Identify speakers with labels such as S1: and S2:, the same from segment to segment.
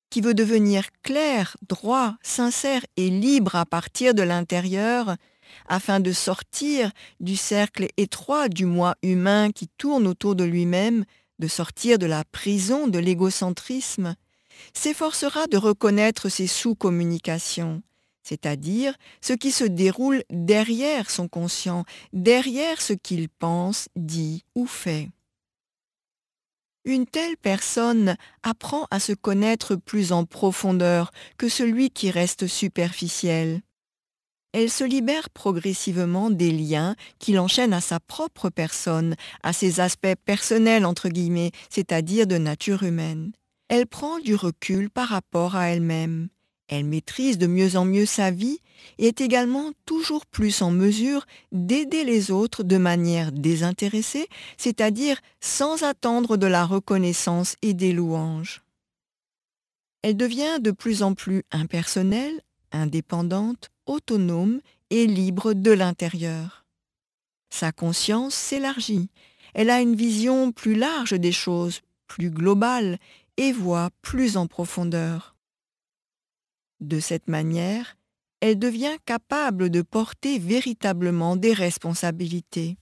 S1: qui veut devenir clair, droit, sincère et libre à partir de l'intérieur, afin de sortir du cercle étroit du moi humain qui tourne autour de lui-même, de sortir de la prison de l'égocentrisme, s'efforcera de reconnaître ses sous-communications, c'est-à-dire ce qui se déroule derrière son conscient, derrière ce qu'il pense, dit ou fait. Une telle personne apprend à se connaître plus en profondeur que celui qui reste superficiel. Elle se libère progressivement des liens qui l'enchaînent à sa propre personne, à ses aspects personnels entre guillemets, c'est-à-dire de nature humaine. Elle prend du recul par rapport à elle-même. Elle maîtrise de mieux en mieux sa vie et est également toujours plus en mesure d'aider les autres de manière désintéressée, c'est-à-dire sans attendre de la reconnaissance et des louanges. Elle devient de plus en plus impersonnelle, indépendante, autonome et libre de l'intérieur. Sa conscience s'élargit. Elle a une vision plus large des choses, plus globale, et voit plus en profondeur. De cette manière, elle devient capable de porter véritablement des responsabilités.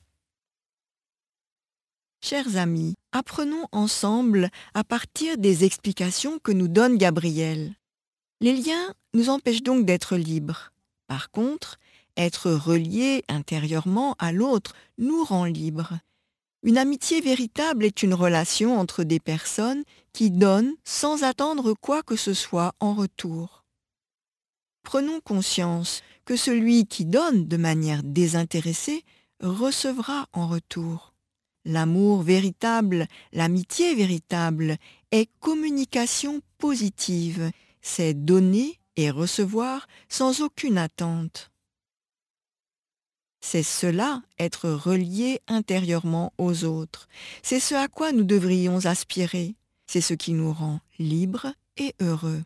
S1: Chers amis, apprenons ensemble à partir des explications que nous donne Gabriel. Les liens nous empêchent donc d'être libres. Par contre, être relié intérieurement à l'autre nous rend libres. Une amitié véritable est une relation entre des personnes qui donnent sans attendre quoi que ce soit en retour. Prenons conscience que celui qui donne de manière désintéressée recevra en retour. L'amour véritable, l'amitié véritable est communication positive, c'est donner et recevoir sans aucune attente. C'est cela, être relié intérieurement aux autres. C'est ce à quoi nous devrions aspirer. C'est ce qui nous rend libres et heureux.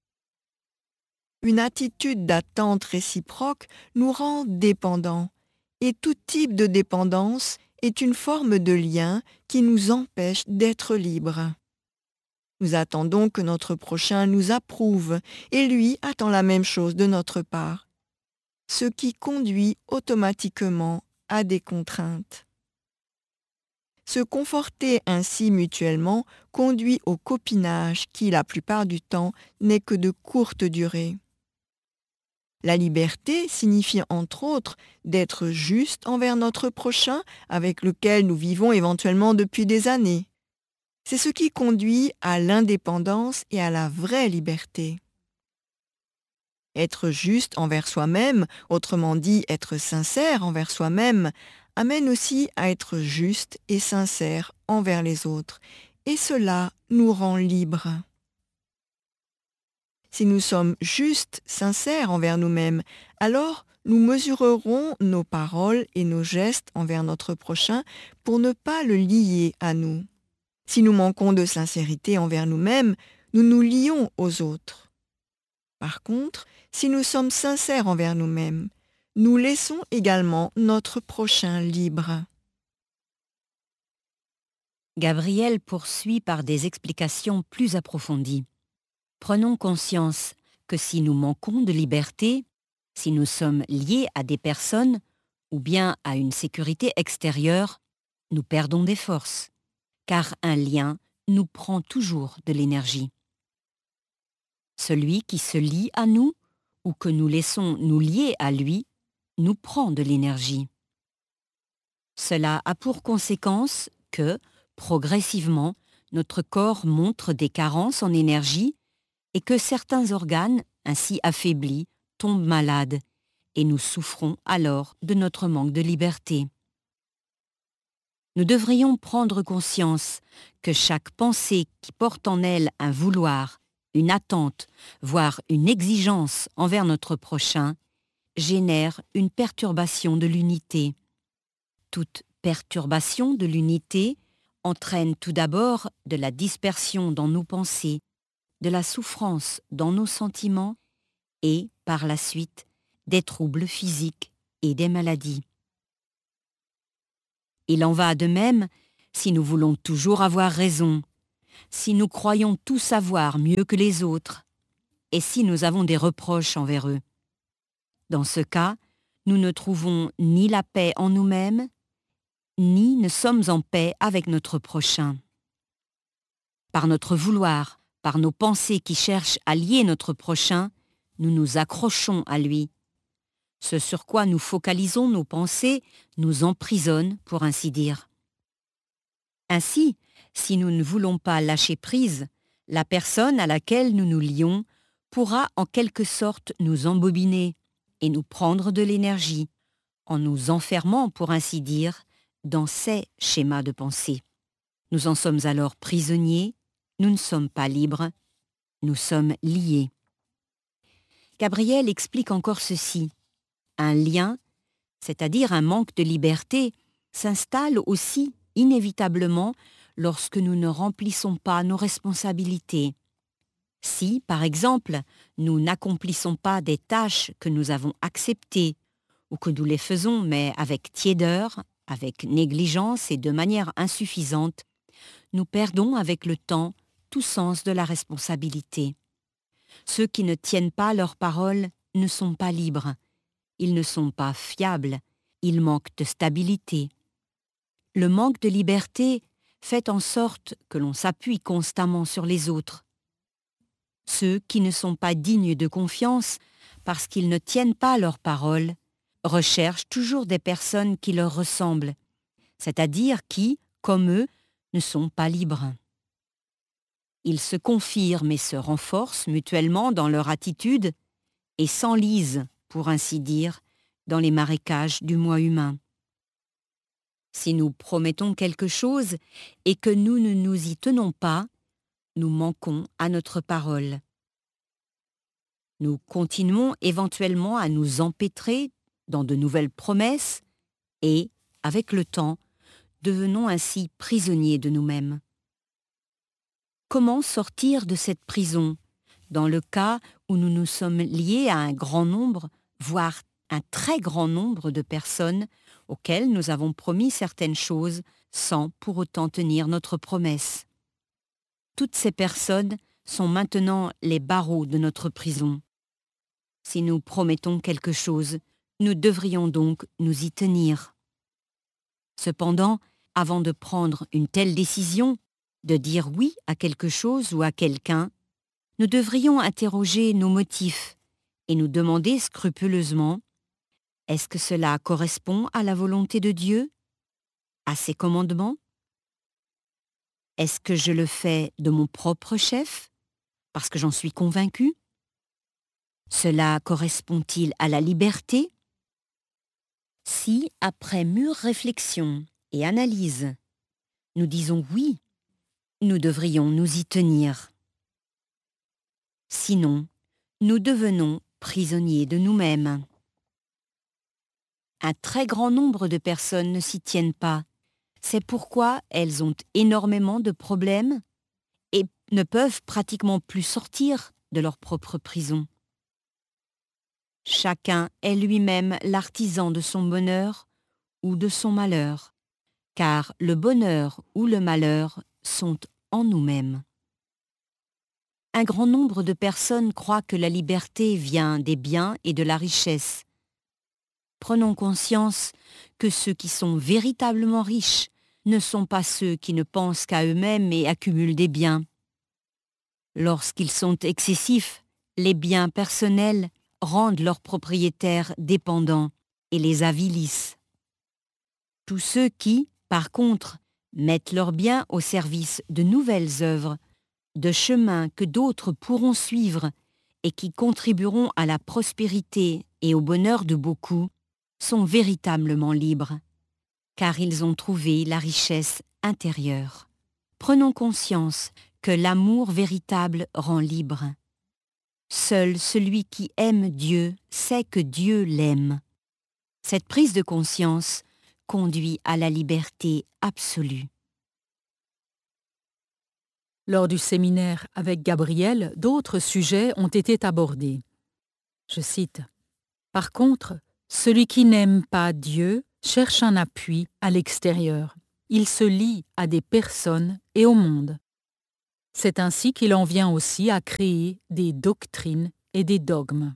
S1: Une attitude d'attente réciproque nous rend dépendants, et tout type de dépendance est une forme de lien qui nous empêche d'être libres. Nous attendons que notre prochain nous approuve, et lui attend la même chose de notre part, ce qui conduit automatiquement à des contraintes. Se conforter ainsi mutuellement conduit au copinage qui, la plupart du temps, n'est que de courte durée. La liberté signifie entre autres d'être juste envers notre prochain avec lequel nous vivons éventuellement depuis des années. C'est ce qui conduit à l'indépendance et à la vraie liberté. Être juste envers soi-même, autrement dit être sincère envers soi-même, amène aussi à être juste et sincère envers les autres, et cela nous rend libres. Si nous sommes justes, sincères envers nous-mêmes, alors nous mesurerons nos paroles et nos gestes envers notre prochain pour ne pas le lier à nous. Si nous manquons de sincérité envers nous-mêmes, nous nous lions aux autres. Par contre, si nous sommes sincères envers nous-mêmes, nous laissons également notre prochain libre.
S2: Gabriel poursuit par des explications plus approfondies. Prenons conscience que si nous manquons de liberté, si nous sommes liés à des personnes ou bien à une sécurité extérieure, nous perdons des forces, car un lien nous prend toujours de l'énergie. Celui qui se lie à nous ou que nous laissons nous lier à lui nous prend de l'énergie. Cela a pour conséquence que, progressivement, notre corps montre des carences en énergie et que certains organes, ainsi affaiblis, tombent malades, et nous souffrons alors de notre manque de liberté. Nous devrions prendre conscience que chaque pensée qui porte en elle un vouloir, une attente, voire une exigence envers notre prochain, génère une perturbation de l'unité. Toute perturbation de l'unité entraîne tout d'abord de la dispersion dans nos pensées, de la souffrance dans nos sentiments et, par la suite, des troubles physiques et des maladies. Il en va de même si nous voulons toujours avoir raison, si nous croyons tout savoir mieux que les autres, et si nous avons des reproches envers eux. Dans ce cas, nous ne trouvons ni la paix en nous-mêmes, ni ne sommes en paix avec notre prochain. Par notre vouloir, par nos pensées qui cherchent à lier notre prochain, nous nous accrochons à lui. Ce sur quoi nous focalisons nos pensées nous emprisonne, pour ainsi dire. Ainsi, si nous ne voulons pas lâcher prise, la personne à laquelle nous nous lions pourra en quelque sorte nous embobiner et nous prendre de l'énergie, en nous enfermant, pour ainsi dire, dans ses schémas de pensée. Nous en sommes alors prisonniers, nous ne sommes pas libres, nous sommes liés. Gabriel explique encore ceci. Un lien, c'est-à-dire un manque de liberté, s'installe aussi inévitablement lorsque nous ne remplissons pas nos responsabilités. Si, par exemple, nous n'accomplissons pas des tâches que nous avons acceptées, ou que nous les faisons mais avec tiédeur, avec négligence et de manière insuffisante, nous perdons avec le temps tout sens de la responsabilité. Ceux qui ne tiennent pas leurs paroles ne sont pas libres, ils ne sont pas fiables, ils manquent de stabilité. Le manque de liberté fait en sorte que l'on s'appuie constamment sur les autres. Ceux qui ne sont pas dignes de confiance parce qu'ils ne tiennent pas leurs paroles recherchent toujours des personnes qui leur ressemblent, c'est-à-dire qui, comme eux, ne sont pas libres. Ils se confirment et se renforcent mutuellement dans leur attitude et s'enlisent, pour ainsi dire, dans les marécages du moi humain. Si nous promettons quelque chose et que nous ne nous y tenons pas, nous manquons à notre parole. Nous continuons éventuellement à nous empêtrer dans de nouvelles promesses et, avec le temps, devenons ainsi prisonniers de nous-mêmes. Comment sortir de cette prison, dans le cas où nous nous sommes liés à un grand nombre, voire un très grand nombre de personnes auxquelles nous avons promis certaines choses sans pour autant tenir notre promesse? Toutes ces personnes sont maintenant les barreaux de notre prison. Si nous promettons quelque chose, nous devrions donc nous y tenir. Cependant, avant de prendre une telle décision, de dire oui à quelque chose ou à quelqu'un, nous devrions interroger nos motifs et nous demander scrupuleusement: est-ce que cela correspond à la volonté de Dieu, à ses commandements? Est-ce que je le fais de mon propre chef, parce que j'en suis convaincu? Cela correspond-il à la liberté? Si, après mûre réflexion et analyse, nous disons oui, nous devrions nous y tenir. Sinon, nous devenons prisonniers de nous-mêmes. Un très grand nombre de personnes ne s'y tiennent pas. C'est pourquoi elles ont énormément de problèmes et ne peuvent pratiquement plus sortir de leur propre prison. Chacun est lui-même l'artisan de son bonheur ou de son malheur, car le bonheur ou le malheur sont en nous-mêmes. Un grand nombre de personnes croient que la liberté vient des biens et de la richesse. Prenons conscience que ceux qui sont véritablement riches ne sont pas ceux qui ne pensent qu'à eux-mêmes et accumulent des biens. Lorsqu'ils sont excessifs, les biens personnels rendent leurs propriétaires dépendants et les avilissent. Tous ceux qui, par contre, mettent leurs biens au service de nouvelles œuvres, de chemins que d'autres pourront suivre et qui contribueront à la prospérité et au bonheur de beaucoup, sont véritablement libres, car ils ont trouvé la richesse intérieure. Prenons conscience que l'amour véritable rend libre. Seul celui qui aime Dieu sait que Dieu l'aime. Cette prise de conscience conduit à la liberté absolue.
S3: Lors du séminaire avec Gabriel, d'autres sujets ont été abordés. Je cite: « Par contre, celui qui n'aime pas Dieu cherche un appui à l'extérieur. Il se lie à des personnes et au monde. C'est ainsi qu'il en vient aussi à créer des doctrines et des dogmes.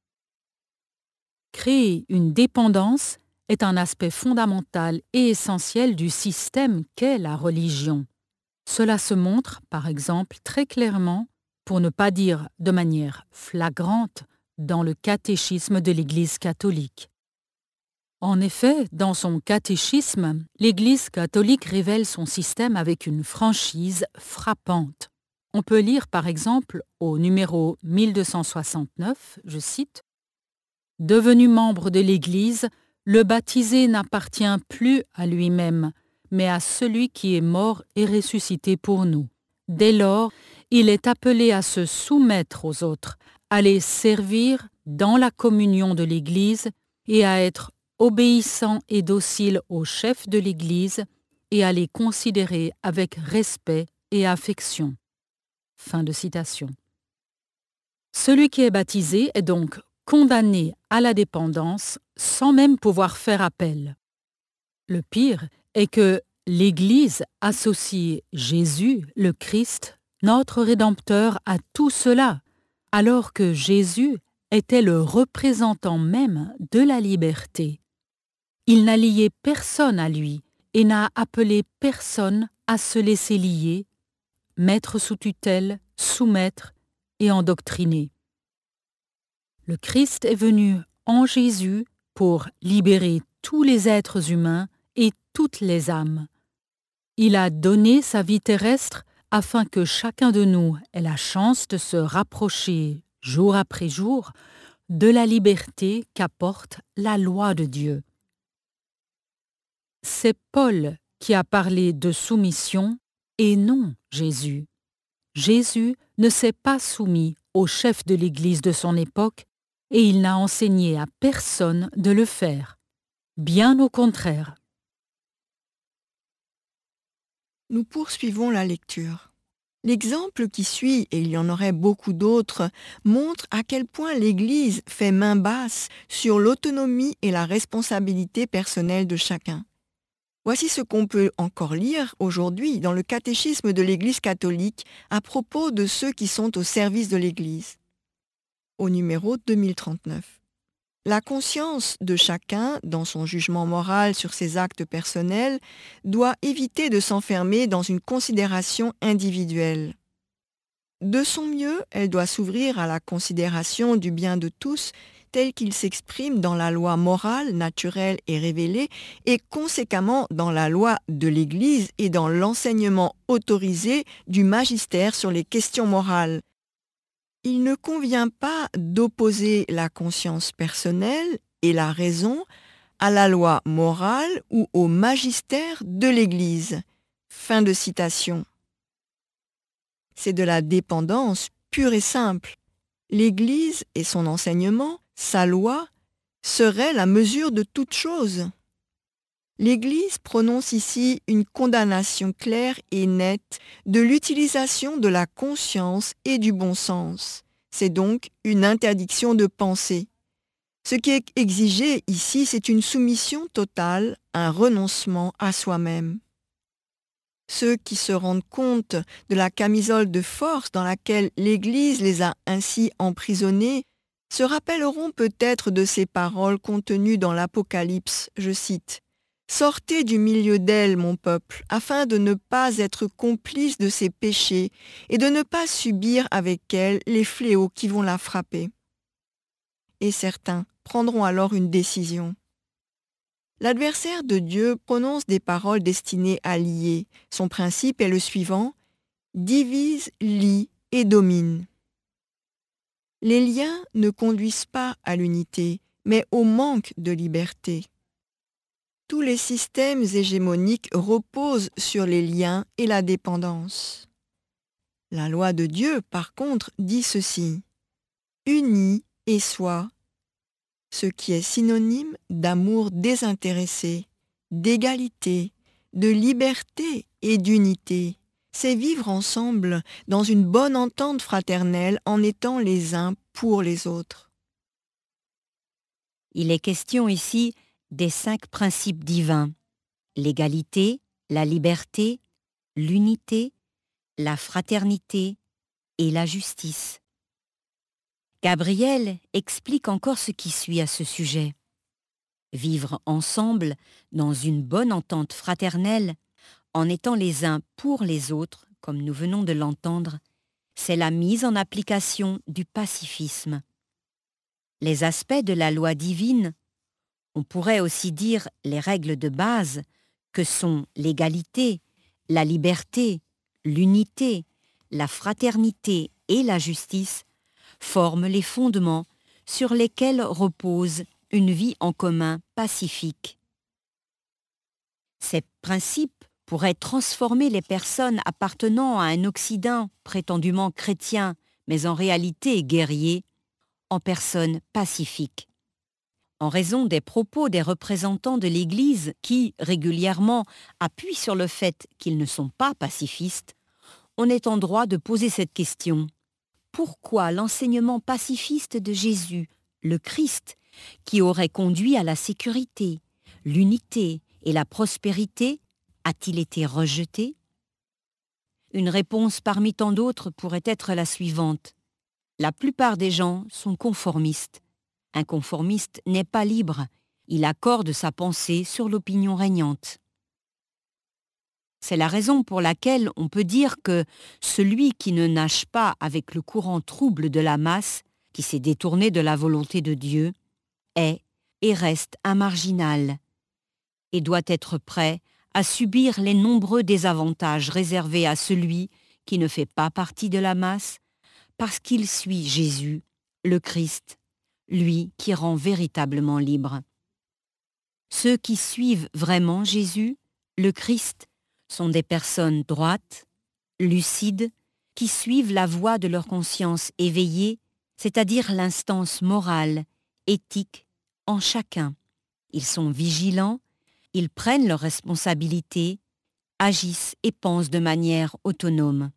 S3: Créer une dépendance est un aspect fondamental et essentiel du système qu'est la religion. Cela se montre, par exemple, très clairement, pour ne pas dire de manière flagrante, dans le catéchisme de l'Église catholique. En effet, dans son catéchisme, l'Église catholique révèle son système avec une franchise frappante. On peut lire par exemple au numéro 1269, je cite, « Devenu membre de l'Église, le baptisé n'appartient plus à lui-même, mais à celui qui est mort et ressuscité pour nous. Dès lors, il est appelé à se soumettre aux autres, à les servir dans la communion de l'Église et à être obéissant et docile au chef de l'Église et à les considérer avec respect et affection. » Fin de citation. Celui qui est baptisé est donc condamné à la dépendance sans même pouvoir faire appel. Le pire est que l'Église associe Jésus, le Christ, notre Rédempteur, à tout cela, alors que Jésus était le représentant même de la liberté. Il n'a lié personne à lui et n'a appelé personne à se laisser lier, mettre sous tutelle, soumettre et endoctriner. Le Christ est venu en Jésus pour libérer tous les êtres humains et toutes les âmes. Il a donné sa vie terrestre afin que chacun de nous ait la chance de se rapprocher, jour après jour, de la liberté qu'apporte la loi de Dieu. C'est Paul qui a parlé de soumission et non Jésus. Jésus ne s'est pas soumis au chef de l'Église de son époque et il n'a enseigné à personne de le faire. Bien au contraire.
S1: Nous poursuivons la lecture. L'exemple qui suit, et il y en aurait beaucoup d'autres, montre à quel point l'Église fait main basse sur l'autonomie et la responsabilité personnelle de chacun. Voici ce qu'on peut encore lire aujourd'hui dans le catéchisme de l'Église catholique à propos de ceux qui sont au service de l'Église, au numéro 2039. La conscience de chacun, dans son jugement moral sur ses actes personnels, doit éviter de s'enfermer dans une considération individuelle. De son mieux, elle doit s'ouvrir à la considération du bien de tous tel qu'il s'exprime dans la loi morale, naturelle et révélée, et conséquemment dans la loi de l'Église et dans l'enseignement autorisé du magistère sur les questions morales. Il ne convient pas d'opposer la conscience personnelle et la raison à la loi morale ou au magistère de l'Église. Fin de citation. C'est de la dépendance pure et simple. L'Église et son enseignement, sa loi, seraient la mesure de toute chose. L'Église prononce ici une condamnation claire et nette de l'utilisation de la conscience et du bon sens. C'est donc une interdiction de penser. Ce qui est exigé ici, c'est une soumission totale, un renoncement à soi-même. Ceux qui se rendent compte de la camisole de force dans laquelle l'Église les a ainsi emprisonnés se rappelleront peut-être de ces paroles contenues dans l'Apocalypse, je cite, « Sortez du milieu d'elle, mon peuple, afin de ne pas être complices de ses péchés et de ne pas subir avec elle les fléaux qui vont la frapper. » Et certains prendront alors une décision. L'adversaire de Dieu prononce des paroles destinées à lier. Son principe est le suivant, « divise, lie et domine ». Les liens ne conduisent pas à l'unité, mais au manque de liberté. Tous les systèmes hégémoniques reposent sur les liens et la dépendance. La loi de Dieu, par contre, dit ceci, « unis et sois », ce qui est synonyme d'amour désintéressé, d'égalité, de liberté et d'unité. C'est vivre ensemble dans une bonne entente fraternelle en étant les uns pour les autres.
S2: Il est question ici des 5 principes divins, l'égalité, la liberté, l'unité, la fraternité et la justice. Gabriel explique encore ce qui suit à ce sujet. Vivre ensemble dans une bonne entente fraternelle, en étant les uns pour les autres, comme nous venons de l'entendre, c'est la mise en application du pacifisme. Les aspects de la loi divine, on pourrait aussi dire les règles de base, que sont l'égalité, la liberté, l'unité, la fraternité et la justice, forment les fondements sur lesquels repose une vie en commun pacifique. Ces principes pourraient transformer les personnes appartenant à un Occident prétendument chrétien, mais en réalité guerrier, en personnes pacifiques. En raison des propos des représentants de l'Église qui, régulièrement, appuient sur le fait qu'ils ne sont pas pacifistes, on est en droit de poser cette question. Pourquoi l'enseignement pacifiste de Jésus, le Christ, qui aurait conduit à la sécurité, l'unité et la prospérité, a-t-il été rejeté? Une réponse parmi tant d'autres pourrait être la suivante. La plupart des gens sont conformistes. Un conformiste n'est pas libre, il accorde sa pensée sur l'opinion régnante. C'est la raison pour laquelle on peut dire que celui qui ne nage pas avec le courant trouble de la masse, qui s'est détourné de la volonté de Dieu, est et reste un marginal, et doit être prêt à subir les nombreux désavantages réservés à celui qui ne fait pas partie de la masse, parce qu'il suit Jésus, le Christ, lui qui rend véritablement libre. Ceux qui suivent vraiment Jésus, le Christ, sont des personnes droites, lucides, qui suivent la voie de leur conscience éveillée, c'est-à-dire l'instance morale, éthique, en chacun. Ils sont vigilants, ils prennent leurs responsabilités, agissent et pensent de manière autonome.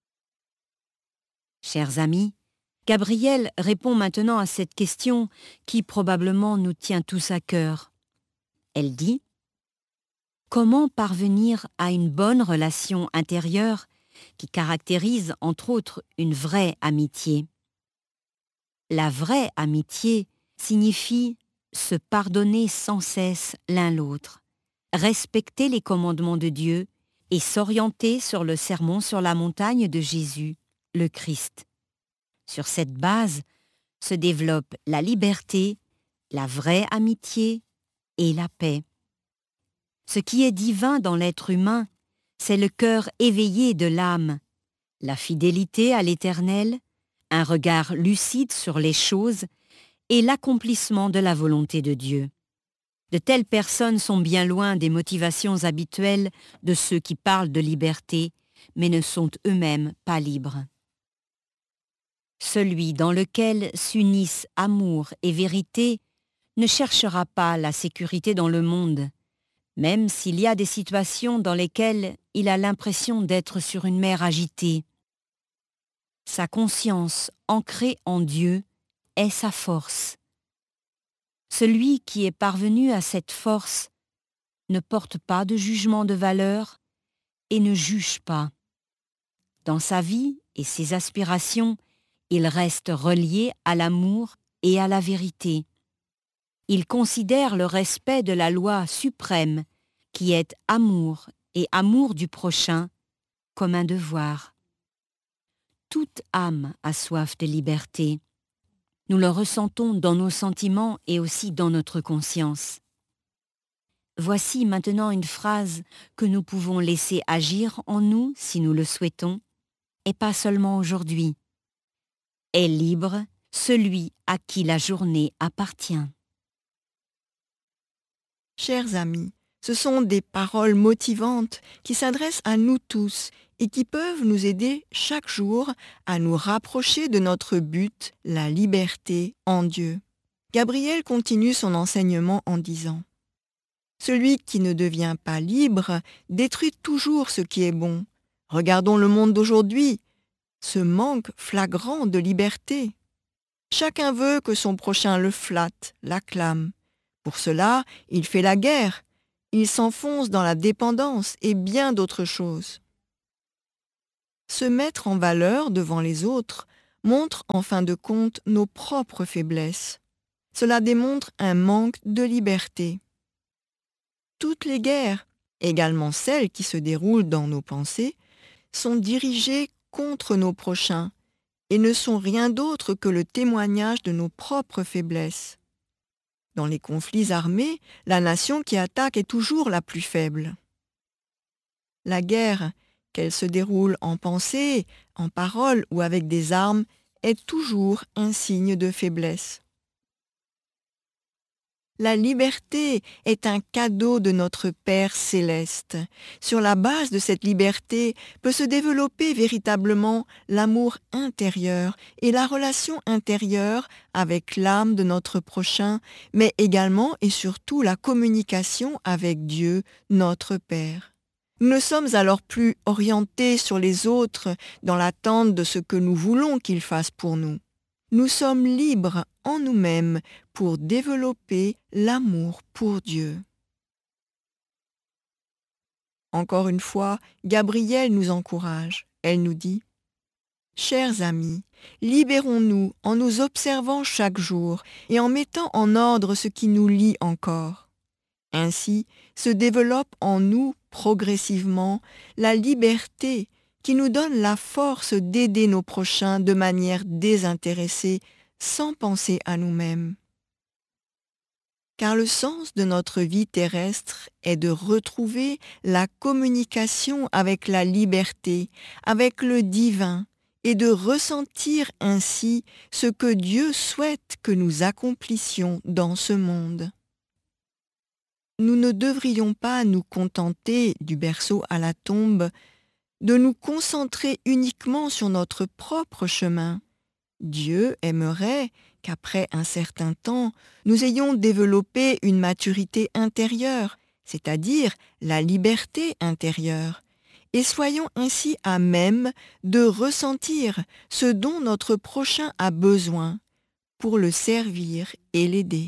S2: Chers amis, Gabriel répond maintenant à cette question qui probablement nous tient tous à cœur. Elle dit « Comment parvenir à une bonne relation intérieure qui caractérise entre autres une vraie amitié ?» La vraie amitié signifie se pardonner sans cesse l'un l'autre, respecter les commandements de Dieu et s'orienter sur le sermon sur la montagne de Jésus, le Christ. Sur cette base se développe la liberté, la vraie amitié et la paix. Ce qui est divin dans l'être humain, c'est le cœur éveillé de l'âme, la fidélité à l'Éternel, un regard lucide sur les choses et l'accomplissement de la volonté de Dieu. De telles personnes sont bien loin des motivations habituelles de ceux qui parlent de liberté, mais ne sont eux-mêmes pas libres. Celui dans lequel s'unissent amour et vérité ne cherchera pas la sécurité dans le monde, même s'il y a des situations dans lesquelles il a l'impression d'être sur une mer agitée. Sa conscience ancrée en Dieu est sa force. Celui qui est parvenu à cette force ne porte pas de jugement de valeur et ne juge pas. Dans sa vie et ses aspirations, il reste relié à l'amour et à la vérité. Il considère le respect de la loi suprême, qui est amour et amour du prochain, comme un devoir. Toute âme a soif de liberté. Nous le ressentons dans nos sentiments et aussi dans notre conscience. Voici maintenant une phrase que nous pouvons laisser agir en nous si nous le souhaitons, et pas seulement aujourd'hui. Est libre celui à qui la journée appartient.
S1: Chers amis, ce sont des paroles motivantes qui s'adressent à nous tous et qui peuvent nous aider chaque jour à nous rapprocher de notre but, la liberté en Dieu. Gabriel continue son enseignement en disant « Celui qui ne devient pas libre détruit toujours ce qui est bon. Regardons le monde d'aujourd'hui, ce manque flagrant de liberté. Chacun veut que son prochain le flatte, l'acclame. Pour cela, il fait la guerre, il s'enfonce dans la dépendance et bien d'autres choses. Se mettre en valeur devant les autres montre en fin de compte nos propres faiblesses. Cela démontre un manque de liberté. Toutes les guerres, également celles qui se déroulent dans nos pensées, sont dirigées contre nos prochains et ne sont rien d'autre que le témoignage de nos propres faiblesses. Dans les conflits armés, la nation qui attaque est toujours la plus faible. La guerre, qu'elle se déroule en pensée, en parole ou avec des armes, est toujours un signe de faiblesse. La liberté est un cadeau de notre Père céleste. Sur la base de cette liberté peut se développer véritablement l'amour intérieur et la relation intérieure avec l'âme de notre prochain, mais également et surtout la communication avec Dieu, notre Père. Nous ne sommes alors plus orientés sur les autres dans l'attente de ce que nous voulons qu'ils fassent pour nous. Nous sommes libres en nous-mêmes pour développer l'amour pour Dieu. Encore une fois, Gabrielle nous encourage. Elle nous dit « Chers amis, libérons-nous en nous observant chaque jour et en mettant en ordre ce qui nous lie encore. Ainsi se développe en nous progressivement la liberté qui nous donne la force d'aider nos prochains de manière désintéressée, sans penser à nous-mêmes. Car le sens de notre vie terrestre est de retrouver la communication avec la liberté, avec le divin, et de ressentir ainsi ce que Dieu souhaite que nous accomplissions dans ce monde. Nous ne devrions pas nous contenter, du berceau à la tombe, de nous concentrer uniquement sur notre propre chemin. Dieu aimerait qu'après un certain temps, nous ayons développé une maturité intérieure, c'est-à-dire la liberté intérieure, et soyons ainsi à même de ressentir ce dont notre prochain a besoin pour le servir et l'aider.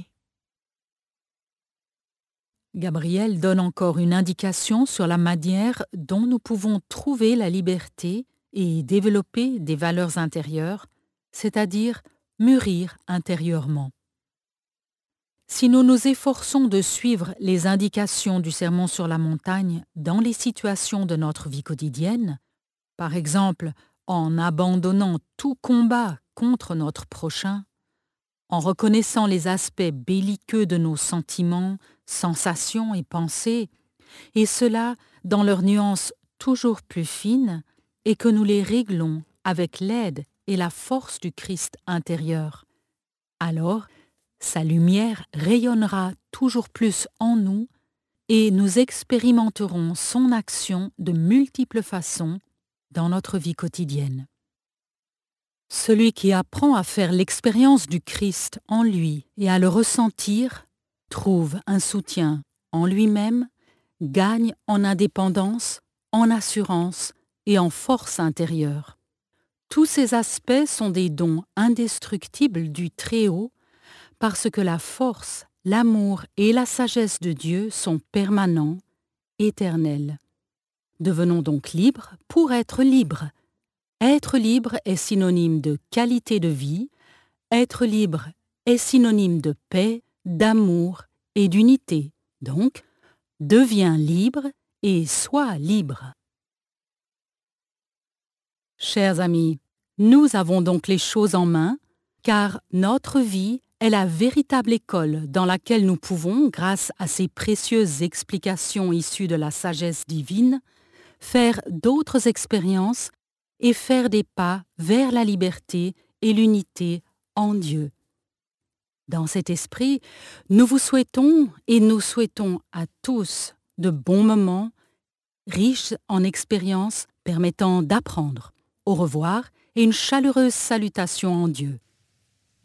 S3: Gabrielle donne encore une indication sur la manière dont nous pouvons trouver la liberté et développer des valeurs intérieures, c'est-à-dire mûrir intérieurement. Si nous nous efforçons de suivre les indications du Sermon sur la montagne dans les situations de notre vie quotidienne, par exemple en abandonnant tout combat contre notre prochain, en reconnaissant les aspects belliqueux de nos sentiments, sensations et pensées, et cela dans leurs nuances toujours plus fines, et que nous les réglons avec l'aide et la force du Christ intérieur. Alors, sa lumière rayonnera toujours plus en nous et nous expérimenterons son action de multiples façons dans notre vie quotidienne. Celui qui apprend à faire l'expérience du Christ en lui et à le ressentir trouve un soutien en lui-même, gagne en indépendance, en assurance et en force intérieure. Tous ces aspects sont des dons indestructibles du Très-Haut parce que la force, l'amour et la sagesse de Dieu sont permanents, éternels. Devenons donc libres pour être libres. Être libre est synonyme de qualité de vie, être libre est synonyme de paix, d'amour et d'unité. Donc, deviens libre et sois libre. Chers amis, nous avons donc les choses en main, car notre vie est la véritable école dans laquelle nous pouvons, grâce à ces précieuses explications issues de la sagesse divine, faire d'autres expériences et faire des pas vers la liberté et l'unité en Dieu. Dans cet esprit, nous vous souhaitons et nous souhaitons à tous de bons moments, riches en expériences permettant d'apprendre. Au revoir et une chaleureuse salutation en Dieu.